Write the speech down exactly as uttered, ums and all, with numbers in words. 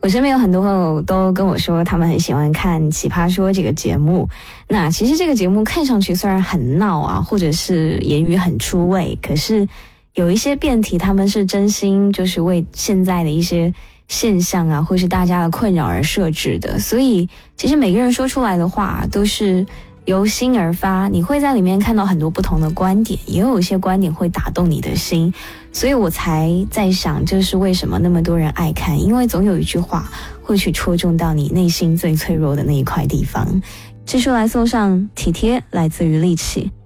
我身边有很多朋友都跟我说，他们很喜欢看《奇葩说》这个节目。那其实这个节目看上去虽然很闹啊，或者是言语很出位，可是有一些辩题他们是真心就是为现在的一些现象啊，或是大家的困扰而设置的。所以其实每个人说出来的话都是由心而发，你会在里面看到很多不同的观点，也有一些观点会打动你的心。所以我才在想，这是为什么那么多人爱看，因为总有一句话会去戳中到你内心最脆弱的那一块地方。这书来送上体贴，来自于力气。